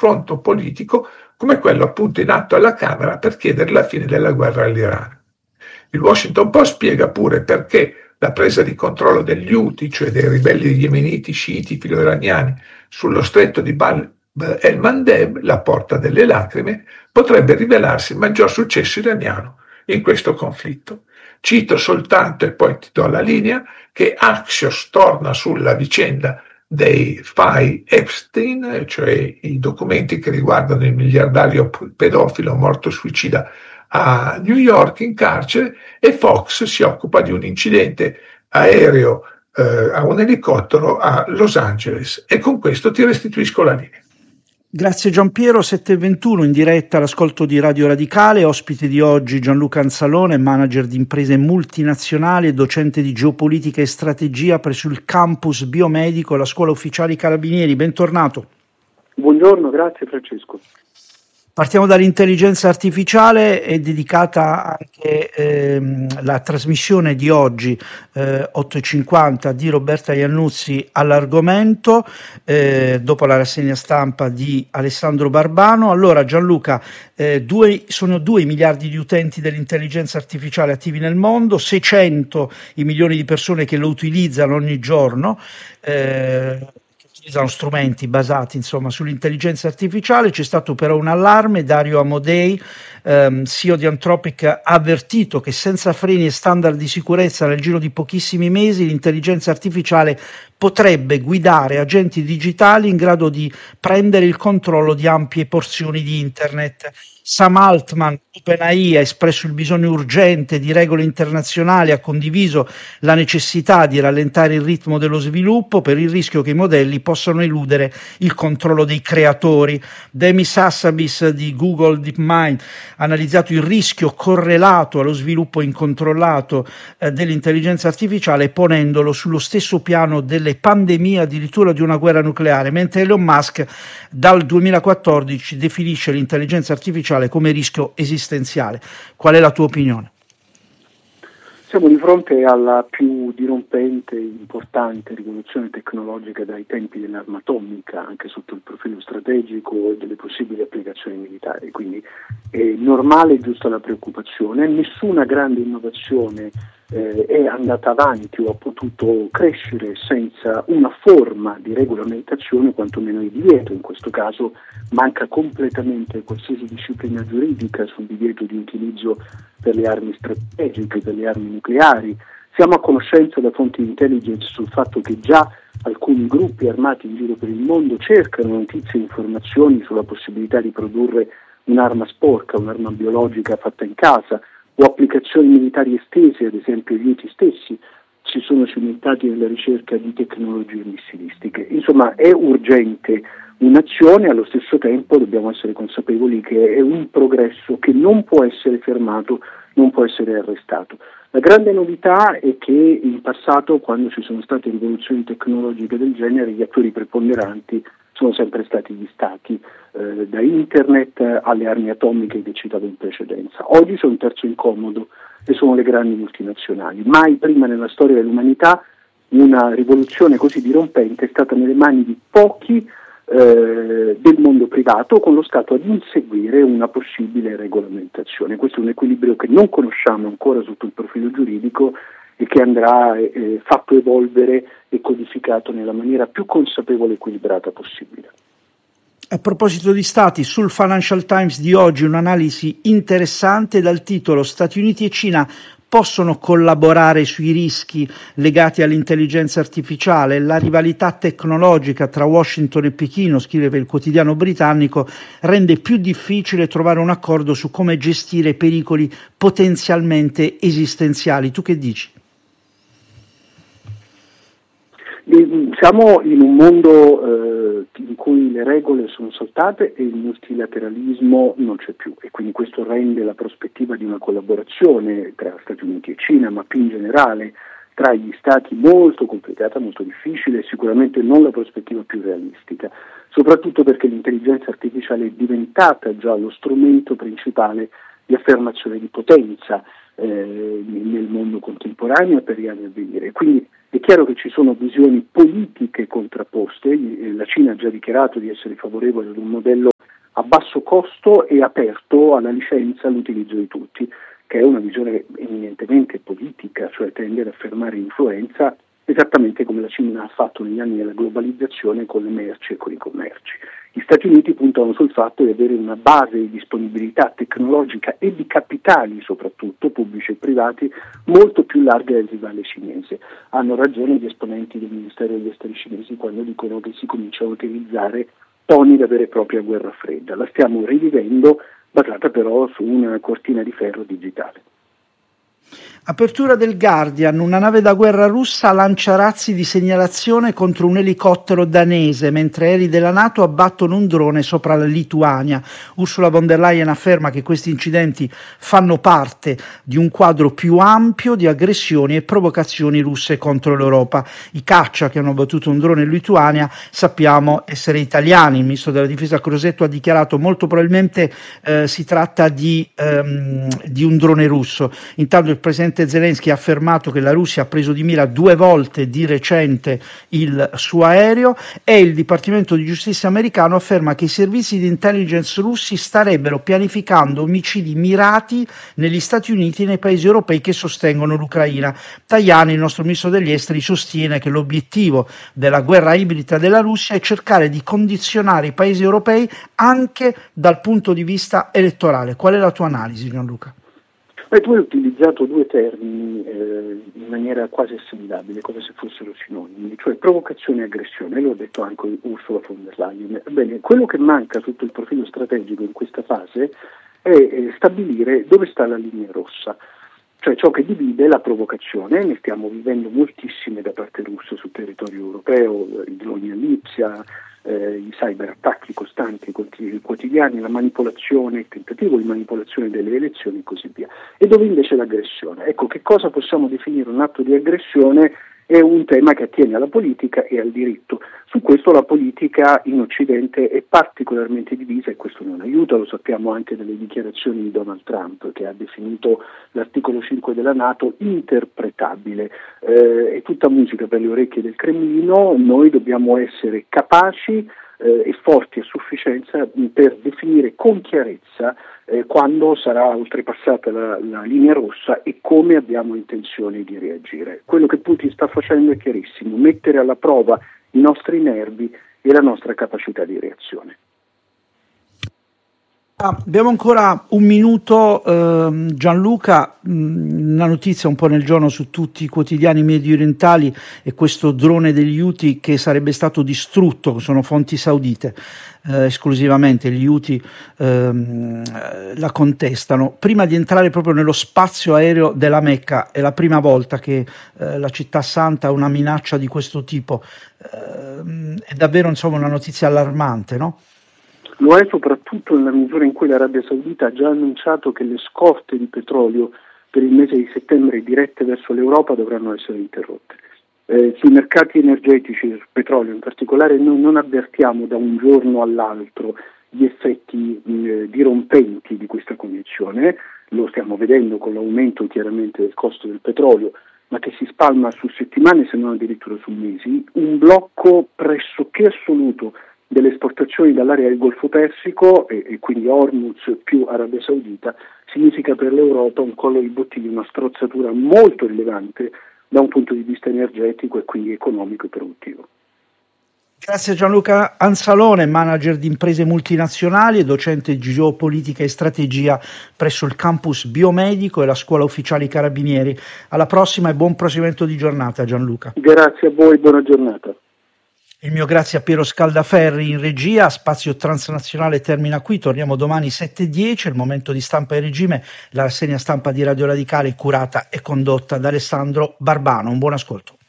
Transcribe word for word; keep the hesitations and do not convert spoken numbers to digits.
confronto politico come quello appunto in atto alla Camera per chiedere la fine della guerra all'Iran. Il Washington Post spiega pure perché la presa di controllo degli Houthi, cioè dei ribelli yemeniti sciiti filo-iraniani, sullo stretto di Bab el-Mandeb, la porta delle lacrime, potrebbe rivelarsi il maggior successo iraniano in questo conflitto. Cito soltanto, e poi ti do la linea, che Axios torna sulla vicenda dei file Epstein, cioè i documenti che riguardano il miliardario pedofilo morto suicida a New York in carcere, e Fox si occupa di un incidente aereo eh, a un elicottero a Los Angeles. E con questo ti restituisco la linea. Grazie Giampiero, sette e ventuno in diretta all'ascolto di Radio Radicale, ospite di oggi Gianluca Anzalone, manager di imprese multinazionali e docente di geopolitica e strategia presso il campus biomedico e la scuola ufficiali carabinieri. Bentornato. Buongiorno, grazie Francesco. Partiamo dall'intelligenza artificiale, è dedicata anche ehm, la trasmissione di oggi, eh, otto e cinquanta, di Roberta Iannuzzi all'argomento, eh, dopo la rassegna stampa di Alessandro Barbano. Allora Gianluca, eh, due, sono due i miliardi di utenti dell'intelligenza artificiale attivi nel mondo, seicento i milioni di persone che lo utilizzano ogni giorno, eh, utilizzano strumenti basati insomma sull'intelligenza artificiale. C'è stato però un allarme. Dario Amodei, ehm, C E O di Anthropic, ha avvertito che senza freni e standard di sicurezza nel giro di pochissimi mesi l'intelligenza artificiale potrebbe guidare agenti digitali in grado di prendere il controllo di ampie porzioni di internet. Sam Altman, OpenAI, ha espresso il bisogno urgente di regole internazionali, ha condiviso la necessità di rallentare il ritmo dello sviluppo per il rischio che i modelli possano eludere il controllo dei creatori. Demis Hassabis di Google DeepMind ha analizzato il rischio correlato allo sviluppo incontrollato eh, dell'intelligenza artificiale, ponendolo sullo stesso piano delle pandemie, addirittura di una guerra nucleare, mentre Elon Musk dal duemilaquattordici definisce l'intelligenza artificiale come rischio esistenziale. Qual è la tua opinione? Siamo di fronte alla più dirompente, importante rivoluzione tecnologica dai tempi dell'arma atomica, anche sotto il profilo strategico e delle possibili applicazioni militari. Quindi è normale e giusta la preoccupazione. Nessuna grande innovazione eh, è andata avanti o ha potuto crescere senza una forma di regolamentazione, quantomeno di divieto. In questo caso manca completamente qualsiasi disciplina giuridica sul divieto di utilizzo per le armi strategiche, per le armi nucleari. Siamo a conoscenza da fonti di intelligence sul fatto che già alcuni gruppi armati in giro per il mondo cercano notizie e informazioni sulla possibilità di produrre un'arma sporca, un'arma biologica fatta in casa, o applicazioni militari estese, ad esempio gli Houthi stessi si sono cimentati nella ricerca di tecnologie missilistiche. Insomma, è urgente un'azione, allo stesso tempo dobbiamo essere consapevoli che è un progresso che non può essere fermato, non può essere arrestato. La grande novità è che in passato, quando ci sono state rivoluzioni tecnologiche del genere, gli attori preponderanti sono sempre stati gli stati, eh, da internet alle armi atomiche che citavo in precedenza. Oggi c'è un terzo incomodo e sono le grandi multinazionali. Mai prima nella storia dell'umanità una rivoluzione così dirompente è stata nelle mani di pochi eh, del mondo privato, con lo Stato ad inseguire una possibile regolamentazione. Questo è un equilibrio che non conosciamo ancora sotto il profilo giuridico e che andrà eh, fatto evolvere e codificato nella maniera più consapevole e equilibrata possibile. A proposito di stati, sul Financial Times di oggi un'analisi interessante dal titolo "Stati Uniti e Cina possono collaborare sui rischi legati all'intelligenza artificiale. La rivalità tecnologica tra Washington e Pechino", scrive il quotidiano britannico, rende più difficile trovare un accordo su come gestire pericoli potenzialmente esistenziali. Tu che dici? Siamo in un mondo eh, in cui le regole sono saltate e il multilateralismo non c'è più, e quindi questo rende la prospettiva di una collaborazione tra Stati Uniti e Cina, ma più in generale tra gli stati, molto complicata, molto difficile e sicuramente non la prospettiva più realistica, soprattutto perché l'intelligenza artificiale è diventata già lo strumento principale di affermazione di potenza eh, nel mondo contemporaneo e per gli anni a venire. Quindi è chiaro che ci sono visioni politiche contrapposte. La Cina ha già dichiarato di essere favorevole ad un modello a basso costo e aperto alla licenza all'utilizzo di tutti, che è una visione eminentemente politica, cioè tende ad affermare influenza esattamente come la Cina ha fatto negli anni della globalizzazione con le merci e con i commerci. Gli Stati Uniti puntano sul fatto di avere una base di disponibilità tecnologica e di capitali, soprattutto pubblici e privati, molto più larga del rivale cinese. Hanno ragione gli esponenti del Ministero degli Esteri cinesi quando dicono che si comincia a utilizzare toni da vera e propria guerra fredda. La stiamo rivivendo, basata però su una cortina di ferro digitale. Apertura del Guardian, una nave da guerra russa lancia razzi di segnalazione contro un elicottero danese, mentre aerei della NATO abbattono un drone sopra la Lituania. Ursula von der Leyen afferma che questi incidenti fanno parte di un quadro più ampio di aggressioni e provocazioni russe contro l'Europa. I caccia che hanno abbattuto un drone in Lituania sappiamo essere italiani. Il ministro della difesa Crosetto ha dichiarato molto probabilmente eh, si tratta di, ehm, di un drone russo. Intanto il presidente Zelensky ha affermato che la Russia ha preso di mira due volte di recente il suo aereo e il Dipartimento di Giustizia americano afferma che i servizi di intelligence russi starebbero pianificando omicidi mirati negli Stati Uniti e nei paesi europei che sostengono l'Ucraina. Tajani, il nostro ministro degli esteri, sostiene che l'obiettivo della guerra ibrida della Russia è cercare di condizionare i paesi europei anche dal punto di vista elettorale. Qual è la tua analisi, Gianluca? Beh, tu hai utilizzato due termini eh, in maniera quasi assimilabile, come se fossero sinonimi, cioè provocazione e aggressione, lo ha detto anche Ursula von der Leyen. Bene, quello che manca sotto il profilo strategico in questa fase è eh, stabilire dove sta la linea rossa, cioè ciò che divide la provocazione. Ne stiamo vivendo moltissime da parte russa sul territorio europeo, i droni a Lipsia, Eh, i cyberattacchi costanti e quotidiani, la manipolazione, il tentativo di manipolazione delle elezioni e così via. E dove invece l'aggressione? Ecco, che cosa possiamo definire un atto di aggressione è un tema che attiene alla politica e al diritto. Su questo la politica in Occidente è particolarmente divisa e questo non aiuta, lo sappiamo anche dalle dichiarazioni di Donald Trump, che ha definito l'articolo cinque della NATO interpretabile. Eh, è tutta musica per le orecchie del Cremlino, noi dobbiamo essere capaci eh, e forti a sufficienza per definire con chiarezza eh, quando sarà oltrepassata la, la linea rossa e come abbiamo intenzione di reagire. Quello che Putin sta facendo è chiarissimo, mettere alla prova i nostri nervi e la nostra capacità di reazione. Ah, abbiamo ancora un minuto, eh, Gianluca, mh, una notizia un po' nel giorno su tutti i quotidiani medio orientali è questo drone degli Houthi che sarebbe stato distrutto, sono fonti saudite eh, esclusivamente, gli Houthi ehm, la contestano. Prima di entrare proprio nello spazio aereo della Mecca, è la prima volta che eh, la città santa ha una minaccia di questo tipo, eh, è davvero insomma una notizia allarmante, no? Lo è soprattutto nella misura in cui l'Arabia Saudita ha già annunciato che le scorte di petrolio per il mese di settembre dirette verso l'Europa dovranno essere interrotte. Eh, sui mercati energetici, sul petrolio in particolare, noi non avvertiamo da un giorno all'altro gli effetti eh, dirompenti di questa condizione, lo stiamo vedendo con l'aumento chiaramente del costo del petrolio, ma che si spalma su settimane se non addirittura su mesi, un blocco pressoché assoluto delle esportazioni dall'area del Golfo Persico e, e quindi Hormuz più Arabia Saudita significa per l'Europa un collo di bottiglia, una strozzatura molto rilevante da un punto di vista energetico e quindi economico e produttivo. Grazie Gianluca Anzalone, manager di imprese multinazionali e docente di geopolitica e strategia presso il campus biomedico e la scuola ufficiali carabinieri. Alla prossima e buon proseguimento di giornata, Gianluca. Grazie a voi, buona giornata. Il mio grazie a Piero Scaldaferri in regia. Spazio Transnazionale termina qui, torniamo domani sette e dieci, il momento di Stampa e Regime, la rassegna stampa di Radio Radicale curata e condotta da Alessandro Barbano. Un buon ascolto.